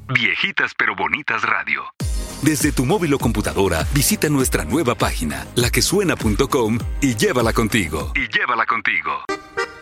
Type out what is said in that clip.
Viejitas pero Bonitas Radio. Desde tu móvil o computadora, visita nuestra nueva página, laquesuena.com y llévala contigo.